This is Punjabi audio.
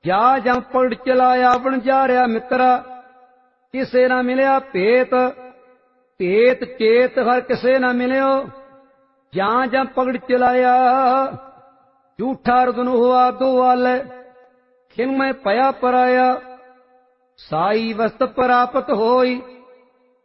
ਜਾ ਜਮ ਪਗੜ ਚਲਾਇਆ ਬਣ ਜਾ ਰਿਆ ਮਿੱਤਰਾ, ਕਿਸੇ ਨਾ ਮਿਲਿਆ ਭੇਤ, ਭੇਤ ਚੇਤ ਹਰ ਕਿਸੇ ਨਾ ਮਿਲਿਓ। ਜਾਂ ਜਮ ਪਗੜ ਚਲਾਇਆ ਝੂਠਾ ਰਦਨ ਹੁਆ ਦੋ ਵਾਲੇ, ਖਿਨ ਮੈਂ ਭਇਆ ਪਰਾਇਆ, ਸਾਈ ਵਸਤ ਪ੍ਰਾਪਤ ਹੋਈ।